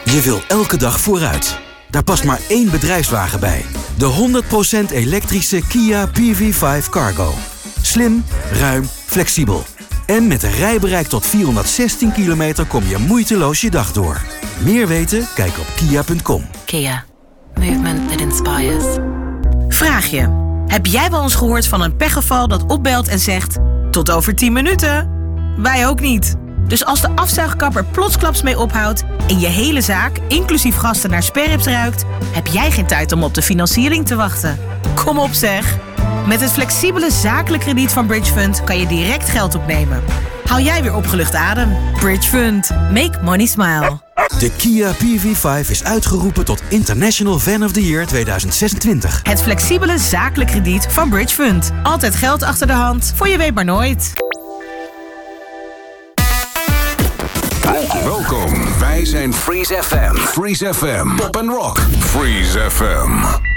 Je wil elke dag vooruit. Daar past maar één bedrijfswagen bij. De 100% elektrische Kia PV5 Cargo. Slim, ruim, flexibel. En met een rijbereik tot 416 kilometer kom je moeiteloos je dag door. Meer weten? Kijk op kia.com. Kia. Movement that inspires. Vraag je. Heb jij wel eens gehoord van een pechgeval dat opbelt en zegt... tot over 10 minuten? Wij ook niet. Dus als de afzuigkapper plotsklaps mee ophoudt... en je hele zaak, inclusief gasten, naar sperrips ruikt... heb jij geen tijd om op de financiering te wachten. Kom op zeg. Met het flexibele zakelijk krediet van Bridge Fund... kan je direct geld opnemen. Haal jij weer opgelucht adem. Bridge Fund. Make money smile. De Kia PV5 is uitgeroepen tot International Van of the Year 2026. Het flexibele zakelijk krediet van Bridge Fund. Altijd geld achter de hand, voor je weet maar nooit. Welkom, wij zijn Freeze FM. Freeze FM. Pop and Rock. Freeze FM.